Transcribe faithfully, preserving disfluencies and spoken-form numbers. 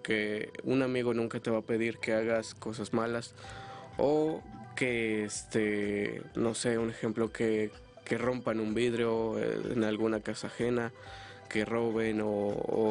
porque un amigo nunca te va a pedir que hagas cosas malas o que, este, no sé, un ejemplo, que, que rompan un vidrio eh, en alguna casa ajena, que roben o, o